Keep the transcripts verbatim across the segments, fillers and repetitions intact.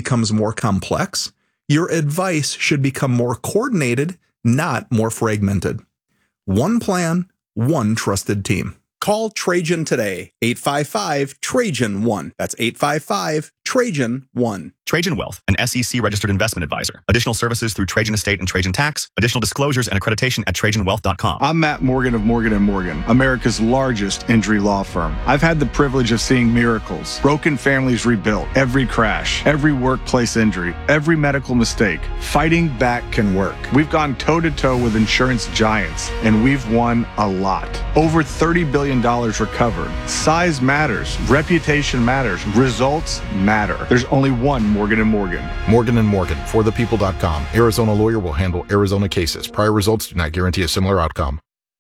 becomes more complex, your advice should become more coordinated, not more fragmented. One plan, one trusted team. Call Trajan today, eight five five, Trajan one. That's eight five five, Trajan one. Trajan Wealth, an S E C-registered investment advisor. Additional services through Trajan Estate and Trajan Tax. Additional disclosures and accreditation at Trajan Wealth dot com. I'm Matt Morgan of Morgan and Morgan, America's largest injury law firm. I've had the privilege of seeing miracles, broken families rebuilt, every crash, every workplace injury, every medical mistake. Fighting back can work. We've gone toe-to-toe with insurance giants, and we've won a lot. Over thirty billion dollars recovered. Size matters. Reputation matters. Results matter. There's only one Morgan and Morgan. Morgan and Morgan, for the people dot com. Arizona lawyer will handle Arizona cases. Prior results do not guarantee a similar outcome.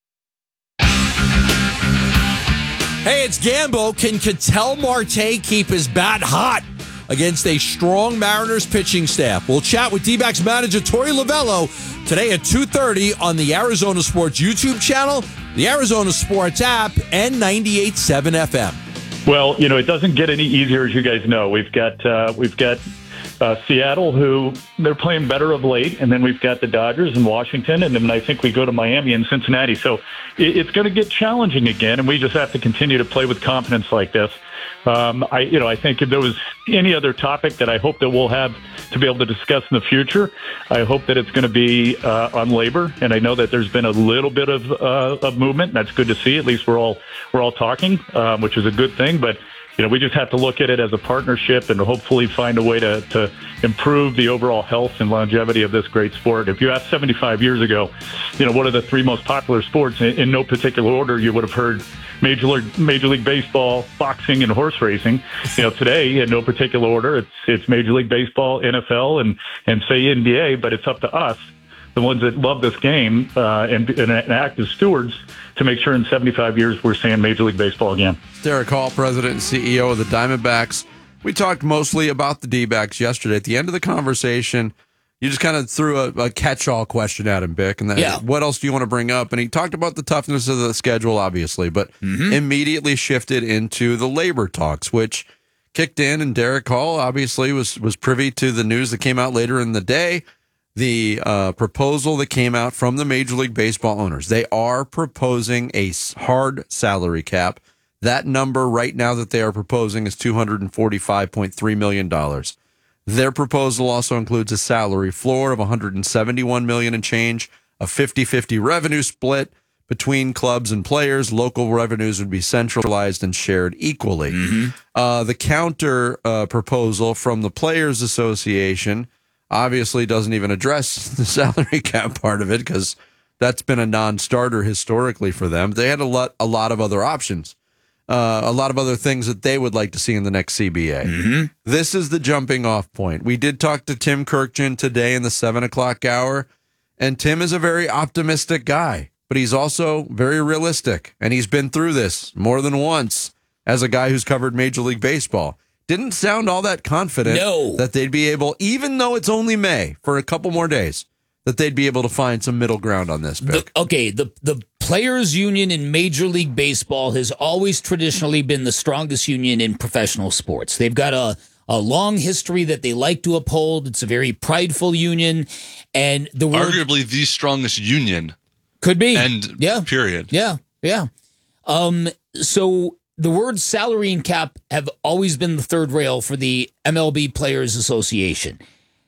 Hey, it's Gambo. Can Ketel Marte keep his bat hot against a strong Mariners pitching staff? We'll chat with D-backs manager Torey Lovullo today at two thirty on the Arizona Sports YouTube channel, the Arizona Sports app, and ninety-eight point seven F M. Well, you know, it doesn't get any easier, as you guys know. We've got uh, we've got uh, Seattle, who they're playing better of late, and then we've got the Dodgers and Washington, and then I think we go to Miami and Cincinnati. So it, it's going to get challenging again, and we just have to continue to play with confidence like this. Um, I, you know, I think if there was any other topic that I hope that we'll have to be able to discuss in the future, I hope that it's going to be uh, on labor. And I know that there's been a little bit of, uh, of movement. And that's good to see. At least we're all we're all talking, um, which is a good thing. But you know, we just have to look at it as a partnership and hopefully find a way to, to improve the overall health and longevity of this great sport. If you asked seventy-five years ago, you know, what are the three most popular sports, in, in no particular order, you would have heard Major League, Major League Baseball, boxing, and horse racing. You know, today, in no particular order, it's it's Major League Baseball, N F L, and, and say N B A, but it's up to us, the ones that love this game uh, and, and, and active stewards, to make sure in seventy-five years we're seeing Major League Baseball again. Derek Hall, President and C E O of the Diamondbacks. We talked mostly about the D-backs yesterday. At the end of the conversation, you just kind of threw a, a catch-all question at him, Bick. And then, yeah. What else do you want to bring up? And he talked about the toughness of the schedule, obviously, but mm-hmm. immediately shifted into the labor talks, which kicked in. And Derek Hall obviously was, was privy to the news that came out later in the day. The uh, proposal that came out from the Major League Baseball owners. They are proposing a hard salary cap. That number right now that they are proposing is two hundred forty-five point three million dollars. Their proposal also includes a salary floor of one hundred seventy-one million dollars and change, a fifty-fifty revenue split between clubs and players. Local revenues would be centralized and shared equally. Mm-hmm. Uh, the counter uh, proposal from the Players Association obviously doesn't even address the salary cap part of it, because that's been a non-starter historically for them. They had a lot, a lot of other options, uh, a lot of other things that they would like to see in the next C B A. Mm-hmm. This is the jumping off point. We did talk to Tim Kirkjian today in the seven o'clock hour, and Tim is a very optimistic guy, but he's also very realistic, and he's been through this more than once as a guy who's covered Major League Baseball. Didn't sound all that confident no. that they'd be able, even though it's only May, for a couple more days, that they'd be able to find some middle ground on this, Bick. The, okay, the, the Players Union in Major League Baseball has always traditionally been the strongest union in professional sports. They've got a, a long history that they like to uphold. It's a very prideful union. And the word, arguably the strongest union. Could be. And yeah. period. Yeah, yeah. Um, so... The words salary and cap have always been the third rail for the M L B Players Association.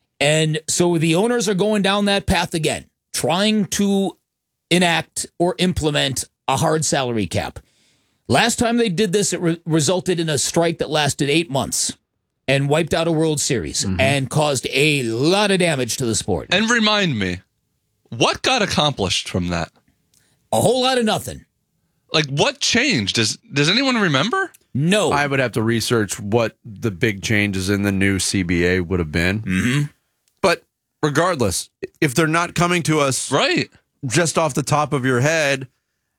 And so the owners are going down that path again, trying to enact or implement a hard salary cap. Last time they did this, it re- resulted in a strike that lasted eight months and wiped out a World Series mm-hmm. and caused a lot of damage to the sport. And remind me, what got accomplished from that? A whole lot of nothing. Like, what changed? Does does anyone remember? No. I would have to research what the big changes in the new C B A would have been. Mm-hmm. But regardless, if they're not coming to us right just off the top of your head,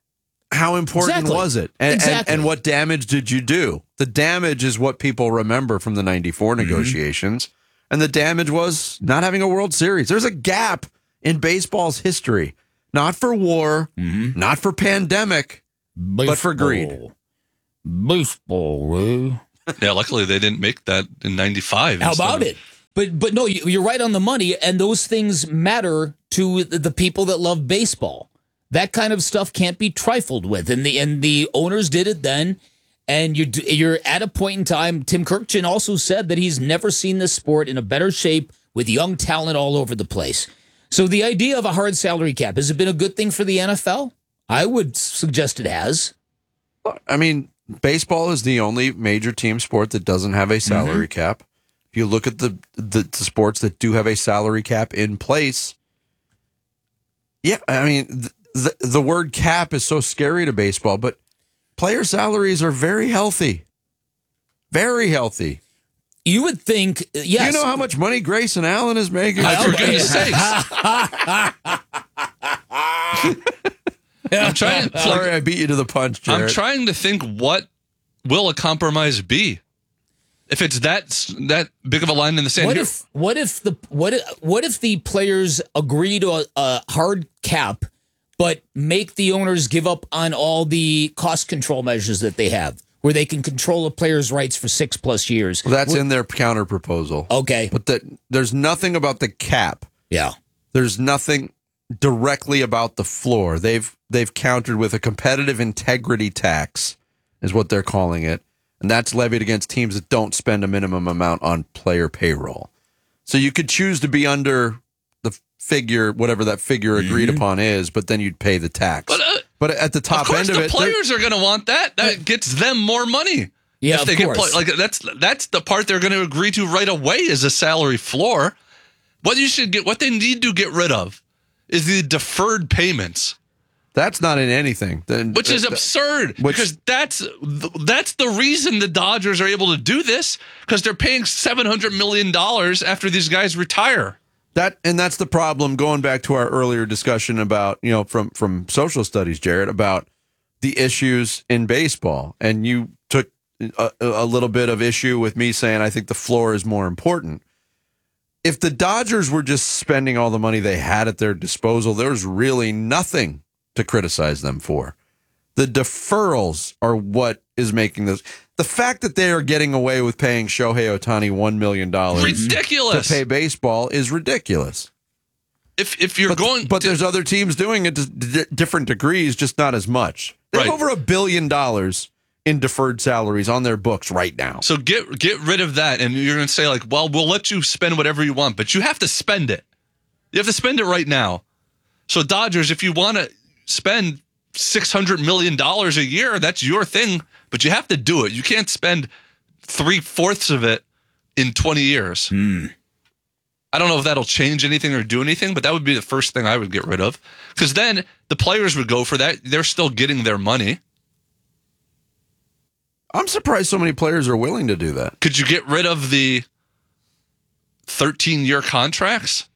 how important exactly. was it? And, exactly. and, and what damage did you do? The damage is what people remember from the ninety-four mm-hmm. negotiations. And the damage was not having a World Series. There's a gap in baseball's history. Not for war, mm-hmm. not for pandemic, Baseball. But for greed. Baseball, Ray. Yeah, luckily they didn't make that in ninety-five. How about it? But but no, you- you're right on the money, and those things matter to the the people that love baseball. That kind of stuff can't be trifled with, and the and the owners did it then. And you're you're at a point in time. Tim Kirkchin also said that he's never seen this sport in a better shape with young talent all over the place. So the idea of a hard salary cap, has it been a good thing for the N F L? I would suggest it has. I mean, baseball is the only major team sport that doesn't have a salary Mm-hmm. cap. If you look at the, the the sports that do have a salary cap in place, yeah, I mean, the, the the word cap is so scary to baseball, but player salaries are very healthy, very healthy. You would think, uh, yes. You know how much money Grayson Allen is making? I- For goodness sakes. I'm trying. Sorry, I beat you to the punch, Jared. I'm trying to think, what will a compromise be? If it's that that big of a line in the sand. What Here- if what if the what if, what if the players agree to a, a hard cap, but make the owners give up on all the cost control measures that they have, where they can control a player's rights for six plus years? Well, that's What- in their counter proposal. Okay. But that there's nothing about the cap. Yeah. There's nothing directly about the floor. They've they've countered with a competitive integrity tax, is what they're calling it. And that's levied against teams that don't spend a minimum amount on player payroll. So you could choose to be under the figure, whatever that figure agreed upon is, but then you'd pay the tax. But, uh, But at the top of course, end of the it, they're- players are going to want that. That gets them more money. Yeah, if of they get course. play, like that's that's the part they're going to agree to right away is a salary floor. What you should get, what they need to get rid of, is the deferred payments, that's not in anything. Then which is uh, absurd. which- because that's that's the reason the Dodgers are able to do this, because they're paying seven hundred million dollars after these guys retire. That and that's the problem. Going back to our earlier discussion about, you know, from from social studies, Jared, about the issues in baseball, and you took a, a little bit of issue with me saying I think the floor is more important. If the Dodgers were just spending all the money they had at their disposal, there's really nothing to criticize them for. The deferrals are what is making this. The fact that they are getting away with paying Shohei Ohtani one million dollars Ridiculous. to pay baseball is ridiculous. If if you're But, going, but to, there's other teams doing it to d- different degrees, just not as much. They have Right. over a billion dollars in deferred salaries on their books right now. so get get rid of that, and you're going to say like, well, we'll let you spend whatever you want, but you have to spend it. You have to spend it right now. So Dodgers, if you want to spend six hundred million dollars a year, that's your thing, but you have to do it. You can't spend three fourths of it in twenty years. I don't know if that'll change anything or do anything, but that would be the first thing I would get rid of, because then the players would go for that. They're still getting their money. I'm surprised so many players are willing to do that. Could you get rid of the thirteen-year contracts?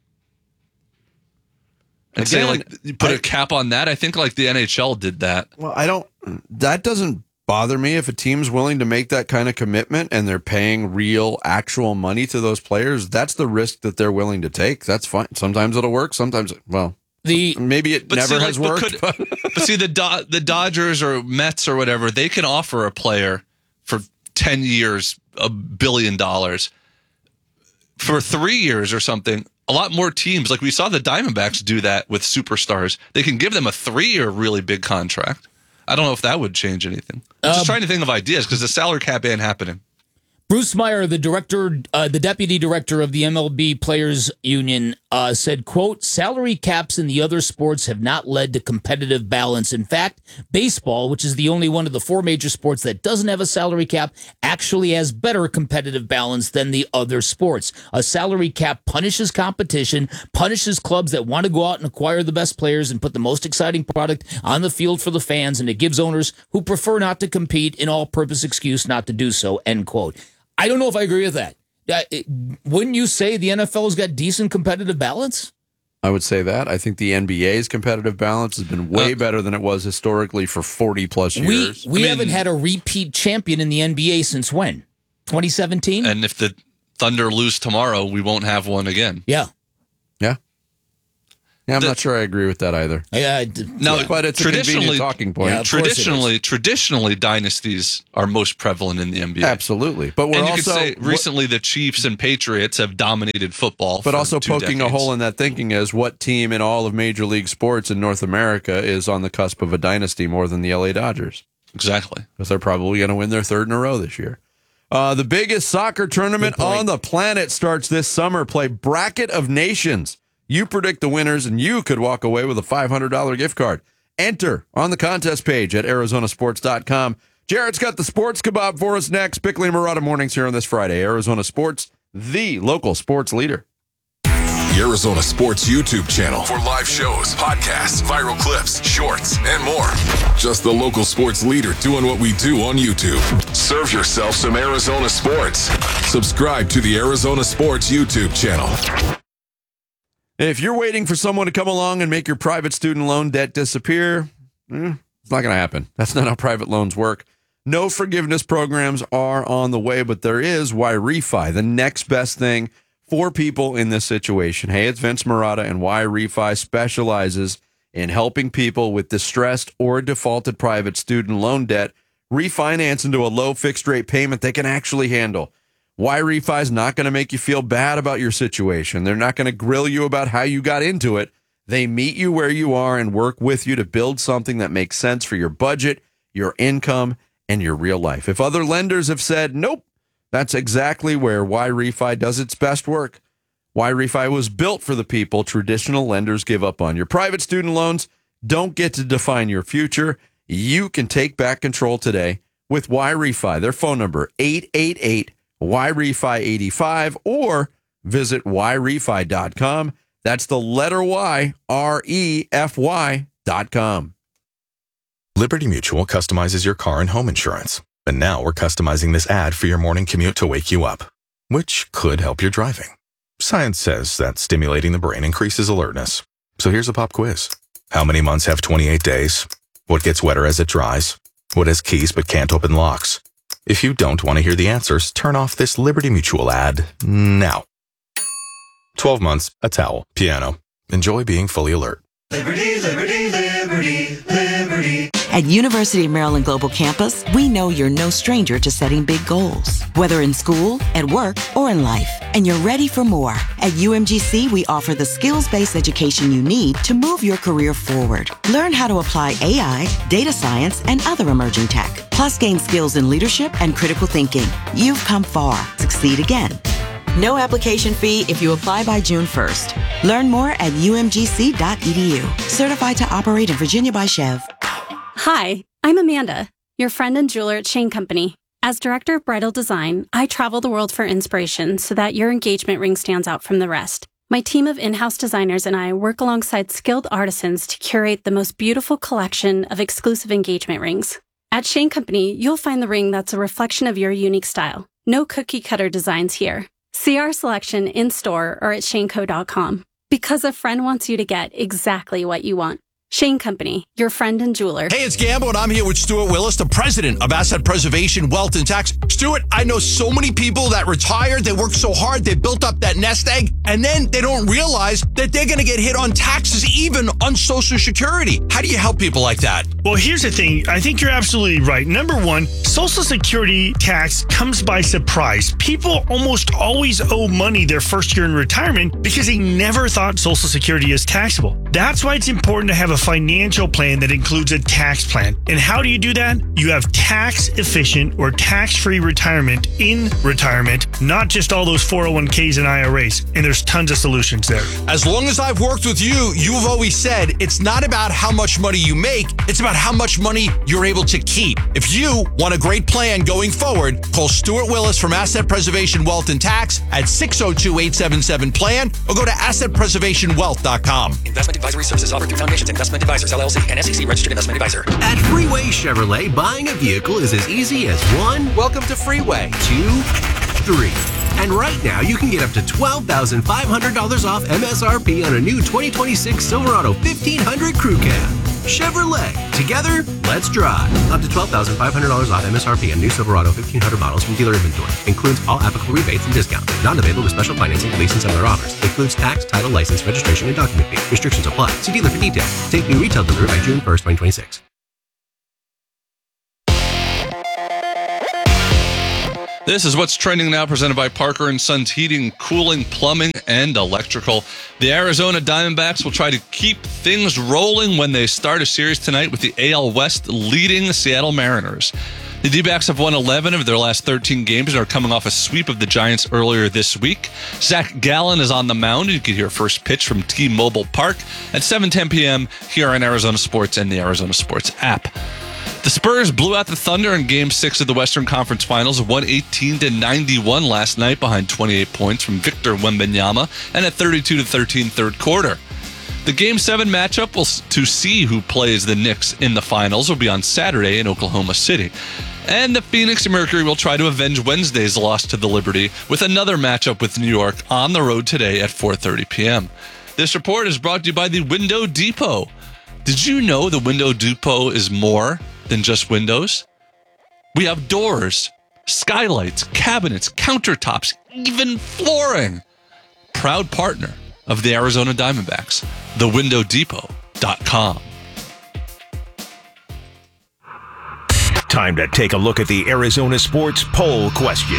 And say, Again, like, you put I- a cap on that? I think, like, the N H L did that. Well, I don't. That doesn't bother me if a team's willing to make that kind of commitment and they're paying real, actual money to those players. That's the risk that they're willing to take. That's fine. Sometimes it'll work. Sometimes, well, The maybe it But never see, has like, worked. but, could, but see, the Do- the Dodgers or Mets or whatever, they can offer a player for ten years a billion dollars. For three years or something, a lot more teams, like we saw the Diamondbacks do that with superstars. They can give them a three-year really big contract. I don't know if that would change anything. I'm Um, just trying to think of ideas, because the salary cap ain't happening. Bruce Meyer, the director, uh, the deputy director of the M L B Players Union, uh, said, quote, salary caps in the other sports have not led to competitive balance. In fact, baseball, which is the only one of the four major sports that doesn't have a salary cap, actually has better competitive balance than the other sports. A salary cap punishes competition, punishes clubs that want to go out and acquire the best players and put the most exciting product on the field for the fans, and it gives owners who prefer not to compete an all-purpose excuse not to do so, end quote. I don't know if I agree with that. Uh, it- wouldn't you say the N F L has got decent competitive balance? I would say that. I think the N B A's competitive balance has been way Uh, better than it was historically for forty plus We years. we I mean- haven't had a repeat champion in the N B A since when? twenty seventeen? And if the Thunder lose tomorrow, we won't have one again. Yeah. yeah. Yeah, I'm The- not sure I agree with that either. Yeah, Now, But it's a traditionally, convenient talking point. Yeah, of course it traditionally, traditionally, dynasties are most prevalent in the N B A. Absolutely. But we're and you also could say recently the Chiefs and Patriots have dominated football. But for also two poking a decades. hole in that thinking is what team in all of Major League Sports in North America is on the cusp of a dynasty more than the L A Dodgers? Exactly. Because they're probably going to win their third in a row this year. Uh, the biggest soccer tournament on the planet starts this summer. Play Bracket of Nations. You predict the winners, and you could walk away with a five hundred dollars gift card. Enter on the contest page at Arizona Sports dot com. Jared's got the sports kebab for us next. Bickley and Murata mornings here on this Friday. Arizona Sports, the local sports leader. The Arizona Sports YouTube channel for live shows, podcasts, viral clips, shorts, and more. Just the local sports leader doing what we do on YouTube. Serve yourself some Arizona sports. Subscribe to the Arizona Sports YouTube channel. If you're waiting for someone to come along and make your private student loan debt disappear, eh, it's not going to happen. That's not how private loans work. No forgiveness programs are on the way, but there is Y-Refi, the next best thing for people in this situation. Hey, it's Vince Murata, and Y-Refi specializes in helping people with distressed or defaulted private student loan debt refinance into a low fixed rate payment they can actually handle. Y-Refi is not going to make you feel bad about your situation. They're not going to grill you about how you got into it. They meet you where you are and work with you to build something that makes sense for your budget, your income, and your real life. If other lenders have said, nope, that's exactly where Y-Refi does its best work. Y-Refi was built for the people traditional lenders give up on. Your private student loans don't get to define your future. You can take back control today with Y-Refi. Their phone number, eight eight eight Y R E F I eighty-five, or visit Y refi dot com. That's the letter Y, R E F Y dot com. Liberty Mutual customizes your car and home insurance. And now we're customizing this ad for your morning commute to wake you up, which could help your driving. Science says that stimulating the brain increases alertness. So here's a pop quiz. How many months have twenty-eight days? What gets wetter as it dries? What has keys but can't open locks? If you don't want to hear the answers, turn off this Liberty Mutual ad now. twelve months, a towel, piano. Enjoy being fully alert. Liberty, liberty, liberty, liberty. At University of Maryland Global Campus, we know you're no stranger to setting big goals, whether in school, at work, or in life. And you're ready for more. At U M G C, we offer the skills-based education you need to move your career forward. Learn how to apply A I, data science, and other emerging tech. Plus, gain skills in leadership and critical thinking. You've come far. Succeed again. No application fee if you apply by June first. Learn more at U M G C dot E D U. Certified to operate in Virginia by Chev. Hi, I'm Amanda, your friend and jeweler at Shane Company. As director of bridal design, I travel the world for inspiration so that your engagement ring stands out from the rest. My team of in-house designers and I work alongside skilled artisans to curate the most beautiful collection of exclusive engagement rings. At Shane Company, you'll find the ring that's a reflection of your unique style. No cookie-cutter designs here. See our selection in-store or at shane co dot com. Because a friend wants you to get exactly what you want. Shane Company, your friend and jeweler. Hey, it's Gambo, and I'm here with Stuart Willis, the president of Asset Preservation, Wealth, and Tax. Stuart, I know so many people that retired. They worked so hard. They built up that nest egg, and then they don't realize that they're going to get hit on taxes, even on Social Security. How do you help people like that? Well, here's the thing. I think you're absolutely right. Number one, Social Security tax comes by surprise. People almost always owe money their first year in retirement because they never thought Social Security is taxable. That's why it's important to have a financial plan that includes a tax plan. And how do you do that? You have tax efficient or tax-free retirement in retirement, not just all those four oh one k's and I R As. And there's tons of solutions there. As long as I've worked with you, you've always said it's not about how much money you make, it's about how much money you're able to keep. If you want a great plan going forward, call Stuart Willis from Asset Preservation, Wealth, and Tax at six oh two, eight seven seven, plan or go to asset preservation wealth dot com. Investment advisory services offered through Foundations Investment Advisors, L L C, and S E C registered investment advisor. At Freeway Chevrolet, buying a vehicle is as easy as one. Welcome to Freeway. Two, three. And right now, you can get up to twelve thousand five hundred dollars off M S R P on a new twenty twenty-six Silverado fifteen hundred Crew Cab. Chevrolet. Together, let's drive. Up to twelve thousand five hundred dollars off M S R P on new Silverado fifteen hundred models from dealer inventory. Includes all applicable rebates and discounts. Not available with special financing, lease, and similar offers. Includes tax, title, license, registration, and document fee. Restrictions apply. See dealer for details. Take new retail delivery by June first, twenty twenty-six. This is what's trending now, presented by Parker and Sons Heating, Cooling, Plumbing, and Electrical. The Arizona Diamondbacks will try to keep things rolling when they start a series tonight with the A L West leading the Seattle Mariners. The D-backs have won eleven of their last thirteen games and are coming off a sweep of the Giants earlier this week. Zach Gallen is on the mound. You can hear first pitch from T-Mobile Park at seven ten p.m. here on Arizona Sports and the Arizona Sports app. The Spurs blew out the Thunder in Game six of the Western Conference Finals, won eighteen to ninety-one last night behind twenty-eight points from Victor Wembanyama and a thirty-two to thirteen third quarter. The Game seven matchup will, to see who plays the Knicks in the finals, will be on Saturday in Oklahoma City. And the Phoenix Mercury will try to avenge Wednesday's loss to the Liberty with another matchup with New York on the road today at four thirty p.m. This report is brought to you by the Window Depot. Did you know the Window Depot is more than just windows? We have doors, skylights, cabinets, countertops, even flooring. Proud partner of the Arizona Diamondbacks, the window depot dot com. Time to take a look at the Arizona Sports Poll Question.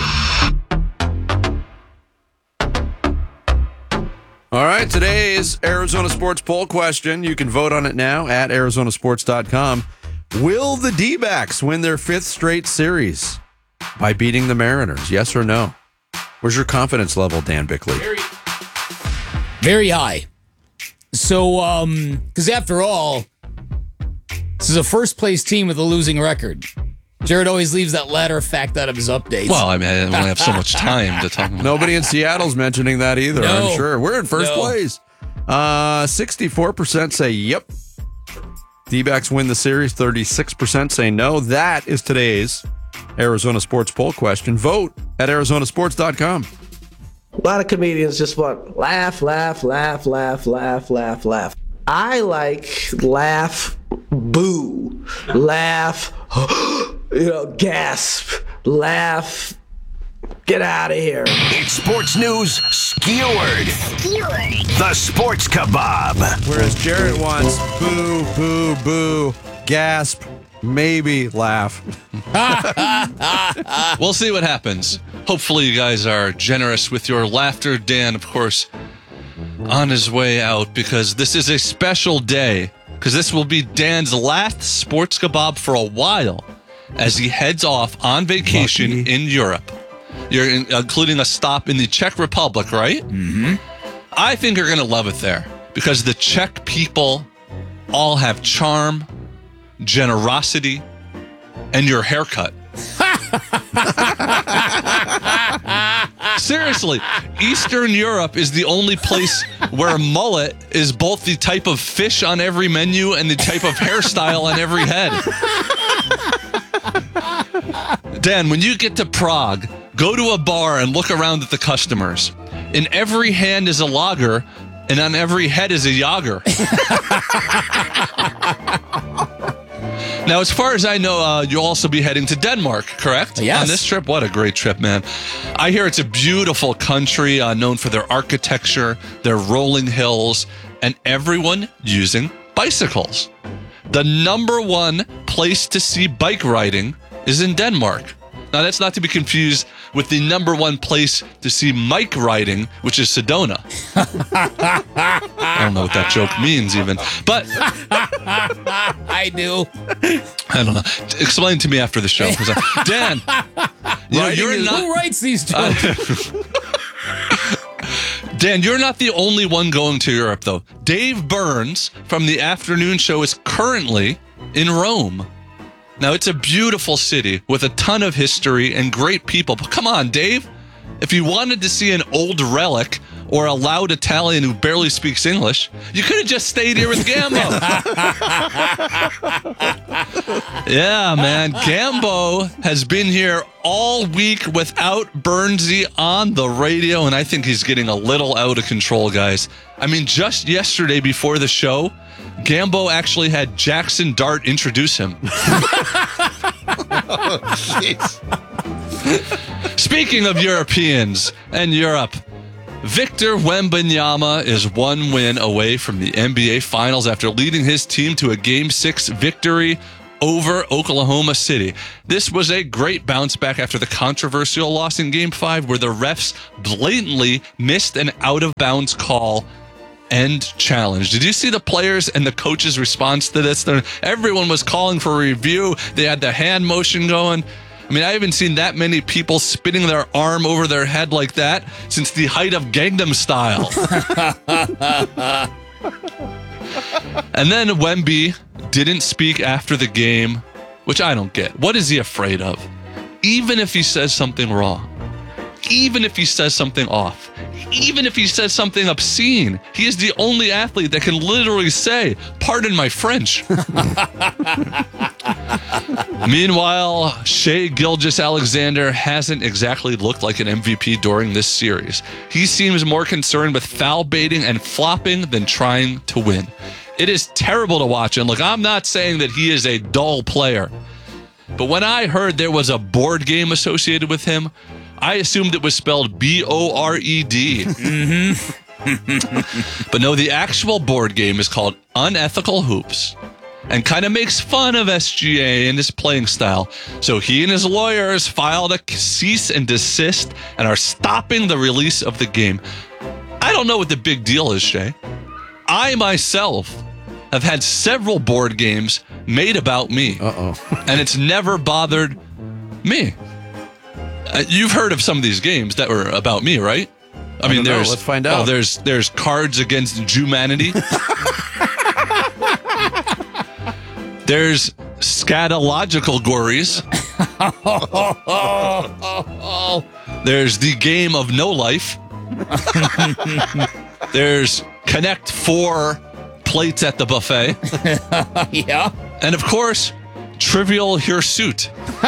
All right, today's Arizona Sports Poll Question. You can vote on it now at arizona sports dot com. Will the D-backs win their fifth straight series by beating the Mariners? Yes or no? Where's your confidence level, Dan Bickley? Very, very high. So, um, because after all, this is a first-place team with a losing record. Jared always leaves that latter fact out of his updates. Well, I mean, I only have so much time to talk about. Nobody in Seattle's mentioning that either, No. I'm sure. We're in first No. place. Uh, sixty-four percent say yep. D-backs win the series. thirty-six percent say no. That is today's Arizona Sports Poll Question. Vote at arizona sports dot com. A lot of comedians just want laugh, laugh, laugh, laugh, laugh, laugh, laugh. I like laugh, boo, laugh, you know, gasp, laugh, get out of here. It's sports news skewered. Skewered. The Sports Kebab. Whereas Jarrett wants boo, boo, boo, gasp, maybe laugh. We'll see what happens. Hopefully you guys are generous with your laughter. Dan, of course, on his way out, because this is a special day, because this will be Dan's last Sports Kebab for a while as he heads off on vacation Lucky. in Europe. You're in, including a stop in the Czech Republic, right? Mm-hmm. I think you're going to love it there, because the Czech people all have charm, generosity, and your haircut. Seriously, Eastern Europe is the only place where mullet is both the type of fish on every menu and the type of hairstyle on every head. Dan, when you get to Prague, go to a bar and look around at the customers. In every hand is a lager, and on every head is a Jager. Now, as far as I know, uh, you'll also be heading to Denmark, correct? Yes. On this trip? What a great trip, man. I hear it's a beautiful country, uh, known for their architecture, their rolling hills, and everyone using bicycles. The number one place to see bike riding is in Denmark. Now, that's not to be confused with the number one place to see Mike riding, which is Sedona. I don't know what that joke means even, but I do. I don't know. Explain to me after the show. 'Cause I- Dan, you know, you're Who not, writes these jokes? Dan, you're not the only one going to Europe, though. Dave Burns from the afternoon show is currently in Rome. Now, it's a beautiful city with a ton of history and great people. But come on, Dave. If you wanted to see an old relic or a loud Italian who barely speaks English, you could have just stayed here with Gambo. Yeah, man. Gambo has been here all week without Burnsy on the radio, and I think he's getting a little out of control, guys. I mean, just yesterday before the show, Gambo actually had Jackson Dart introduce him. Oh, jeez. Speaking of Europeans and Europe, Victor Wembanyama is one win away from the N B A Finals after leading his team to a Game six victory over Oklahoma City. This was a great bounce back after the controversial loss in Game five where the refs blatantly missed an out-of-bounds call and challenge. Did you see the players and the coaches' response to this? Everyone was calling for a review. They had the hand motion going. I mean, I haven't seen that many people spinning their arm over their head like that since the height of Gangnam Style. And then Wemby didn't speak after the game, which I don't get. What is he afraid of? Even if he says something wrong, even if he says something off, even if he says something obscene, he is the only athlete that can literally say, "Pardon my French." Meanwhile, Shai Gilgeous-Alexander hasn't exactly looked like an M V P during this series. He seems more concerned with foul baiting and flopping than trying to win. It is terrible to watch. And look, I'm not saying that he is a dull player, but when I heard there was a board game associated with him, I assumed it was spelled B O R E D. Mm-hmm. But no, the actual board game is called Unethical Hoops and kind of makes fun of S G A and his playing style. So he and his lawyers filed a cease and desist and are stopping the release of the game. I don't know what the big deal is, Shay. I myself have had several board games made about me. Uh-oh. And it's never bothered me. Uh, you've heard of some of these games that were about me, right? I, I mean, there's. Let's find out. Oh, there's there's Cards Against Humanity. There's Scatological Gories. There's The Game of No Life. There's Connect Four Plates at the Buffet. Yeah. And of course, Trivial Hirsute.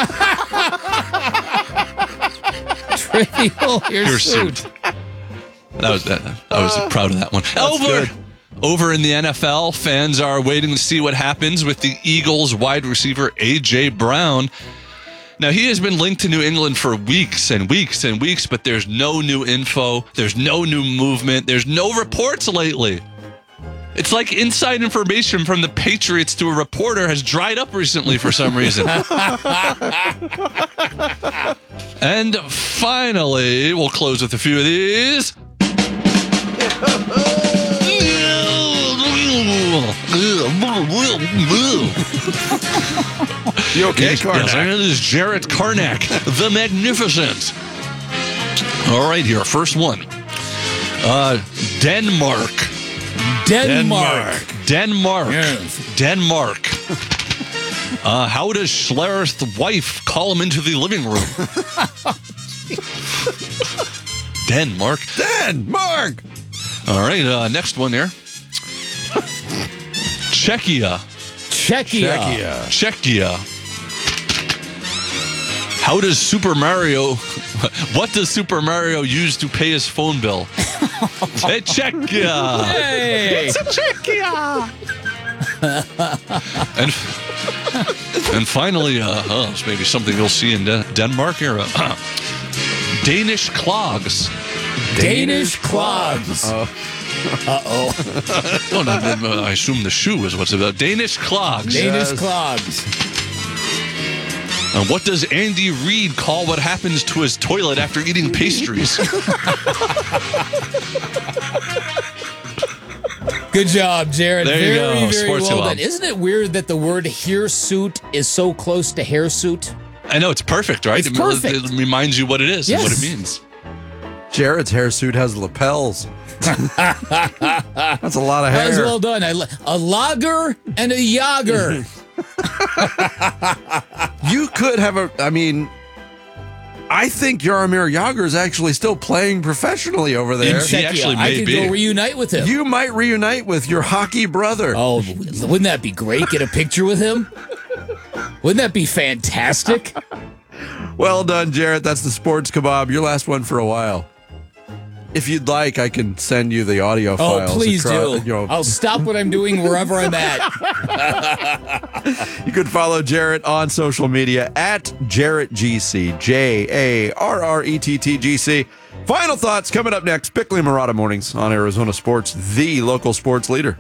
Trivial Hirsute. That was that. I was Uh, proud of that one. Over, good. over in the N F L, fans are waiting to see what happens with the Eagles wide receiver A J Brown. Now, he has been linked to New England for weeks and weeks and weeks, but there's no new info. There's no new movement. There's no reports lately. It's like inside information from the Patriots to a reporter has dried up recently for some reason. And finally, we'll close with a few of these. You okay, Yes, Karnak? Yes, it is Jarrett Karnak, the Magnificent. All right, here, first one. Uh, Denmark. Denmark. Denmark. Yes. Denmark. Uh, how does Schlereth's wife call him into the living room? Denmark. Denmark. All right, uh, next one there. Czechia. Czechia. Czechia. Czechia. How does Super Mario, what does Super Mario use to pay his phone bill? Hey, Czechia. Hey. It's a Czechia. and, and finally, uh, oh, it's maybe something you'll see in Den- Denmark here. Uh, Danish clogs. Danish clogs. Oh. Uh-oh. Well, no, no, I assume the shoe is what's about. Danish clogs. Danish Yes. clogs. And what does Andy Reid call what happens to his toilet after eating pastries? Good job, Jared. There you very, go. very Sports well Club. done. Isn't it weird that the word hirsute is so close to hairsuit? I know, it's perfect, right? It's It- perfect. It reminds you what it is and what it Yes. means. Jared's hairsuit has lapels. That's a lot of That was hair. well done. I, li- a lager and a yager. You could have a. I mean, I think Jaromir Jagr is actually still playing professionally over there. He actually I may could be. go reunite with him. You might reunite with your hockey brother. Oh, wouldn't that be great? Get a picture with him? Wouldn't that be fantastic? Well done, Jarrett. That's the Sports Kebab. Your last one for a while. If you'd like, I can send you the audio Oh, files. please across- do. you know. I'll stop what I'm doing wherever I'm at. You can follow Jarrett on social media at Jarrett G C, J A R R E T T G C. Final thoughts coming up next. Bickley and Murata Mornings on Arizona Sports, the local sports leader.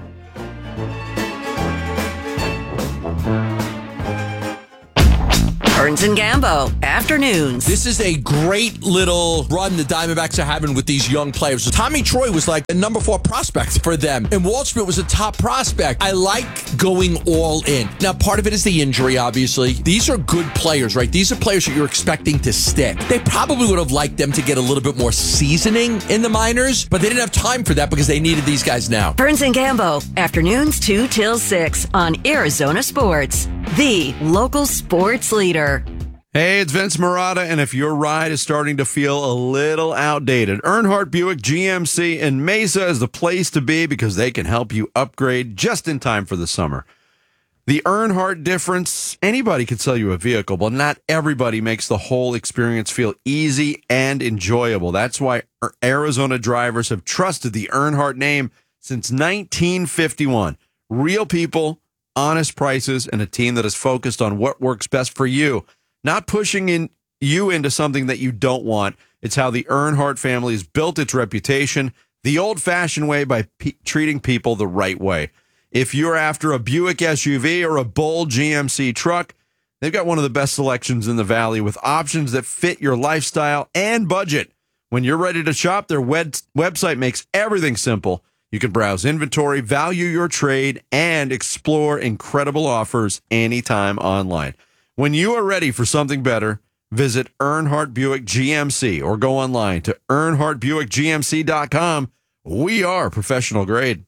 Burns and Gambo, afternoons. This is a great little run the Diamondbacks are having with these young players. Tommy Troy was like a number four prospect for them, and Waldschmidt was a top prospect. I like going all in. Now, part of it is the injury, obviously. These are good players, right? These are players that you're expecting to stick. They probably would have liked them to get a little bit more seasoning in the minors, but they didn't have time for that because they needed these guys now. Burns and Gambo, afternoons two till six on Arizona Sports, the local sports leader. Hey, it's Vince Murata, and if your ride is starting to feel a little outdated, Earnhardt Buick G M C in Mesa is the place to be because they can help you upgrade just in time for the summer. The Earnhardt difference, anybody can sell you a vehicle, but not everybody makes the whole experience feel easy and enjoyable. That's why Arizona drivers have trusted the Earnhardt name since nineteen fifty-one. Real people, honest prices, and a team that is focused on what works best for you. Not pushing in you into something that you don't want. It's how the Earnhardt family has built its reputation the old-fashioned way by pe- treating people the right way. If you're after a Buick S U V or a Bold G M C truck, they've got one of the best selections in the valley with options that fit your lifestyle and budget. When you're ready to shop, their web- website makes everything simple. You can browse inventory, value your trade, and explore incredible offers anytime online. When you are ready for something better, visit Earnhardt Buick G M C or go online to earnhardt buick g m c dot com. We are professional grade.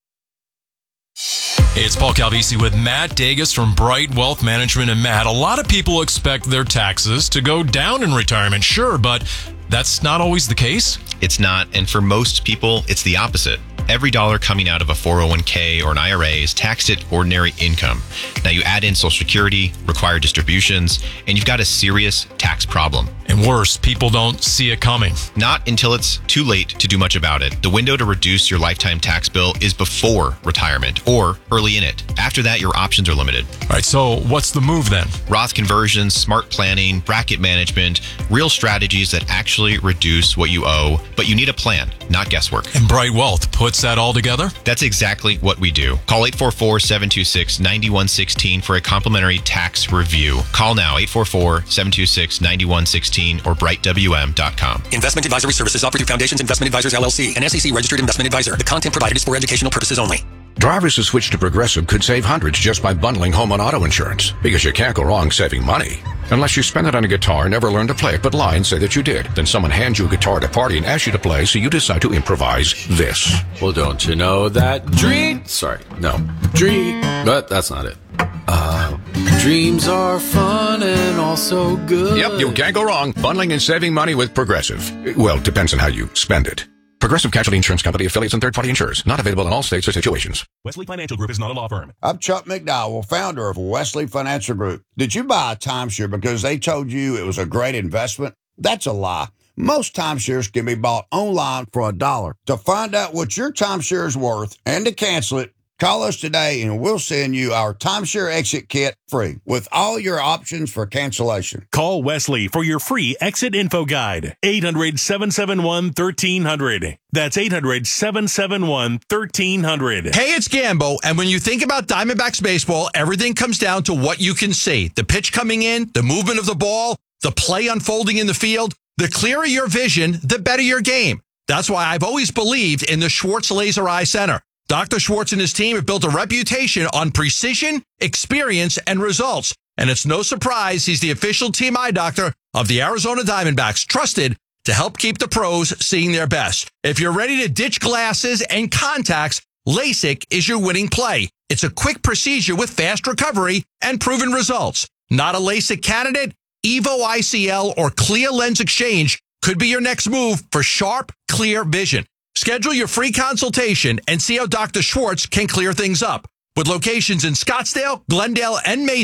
Hey, it's Paul Calvisi with Matt Dagas from Bright Wealth Management. And Matt, a lot of people expect their taxes to go down in retirement, sure, but that's not always the case. It's not, and for most people, it's the opposite. Every dollar coming out of a four oh one k or an I R A is taxed at ordinary income. Now you add in Social Security, required distributions, and you've got a serious tax problem. And worse, people don't see it coming. Not until it's too late to do much about it. The window to reduce your lifetime tax bill is before retirement or early in it. After that, your options are limited. All right, so what's the move then? Roth conversions, smart planning, bracket management, real strategies that actually reduce what you owe, but you need a plan, not guesswork. And Bright Wealth puts that all together? That's exactly what we do. Call eight four four, seven two six, nine one one six for a complimentary tax review. Call now, eight four four, seven two six, nine one one six or bright w m dot com. Investment advisory services offered through Foundations Investment Advisors, L L C, an S E C registered investment advisor. The content provided is for educational purposes only. Drivers who switch to Progressive could save hundreds just by bundling home and auto insurance, because you can't go wrong saving money. Unless you spend it on a guitar, never learn to play it, but lie and say that you did. Then someone hands you a guitar at a party and asks you to play, so you decide to improvise this. Well, don't you know that dream... Sorry, no. Dream... But that's not it. Uh, dreams are fun and also good. Yep, you can't go wrong bundling and saving money with Progressive. Well, depends on how you spend it. Progressive Casualty Insurance Company, affiliates, and third-party insurers. Not available in all states or situations. Wesley Financial Group is not a law firm. I'm Chuck McDowell, founder of Wesley Financial Group. Did you buy a timeshare because they told you it was a great investment? That's a lie. Most timeshares can be bought online for a dollar. To find out what your timeshare is worth and to cancel it, call us today and we'll send you our timeshare exit kit free with all your options for cancellation. Call Wesley for your free exit info guide. eight hundred, seven seven one, one three hundred. That's eight hundred, seven seven one, one three hundred. Hey, it's Gambo, and when you think about Diamondbacks baseball, everything comes down to what you can see. The pitch coming in, the movement of the ball, the play unfolding in the field. The clearer your vision, the better your game. That's why I've always believed in the Schwartz Laser Eye Center. Doctor Schwartz and his team have built a reputation on precision, experience, and results. And it's no surprise he's the official team eye doctor of the Arizona Diamondbacks, trusted to help keep the pros seeing their best. If you're ready to ditch glasses and contacts, LASIK is your winning play. It's a quick procedure with fast recovery and proven results. Not a LASIK candidate? Evo I C L or Clear Lens Exchange could be your next move for sharp, clear vision. Schedule your free consultation and see how Doctor Schwartz can clear things up. With locations in Scottsdale, Glendale, and Mesa,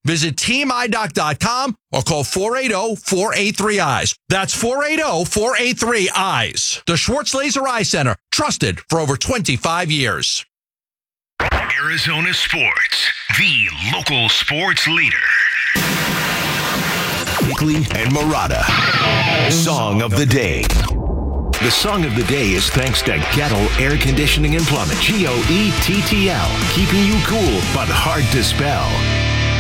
Visit team eye doc dot com or call four eight zero, four eight three, eyes. That's four eight zero, four eight three, eyes. The Schwartz Laser Eye Center, trusted for over twenty-five years. Arizona Sports, the local sports leader. Bickley and Murata. Song of the day. The song of the day is thanks to Gettle Air Conditioning and Plumbing. G O E T T L. Keeping you cool, but hard to spell.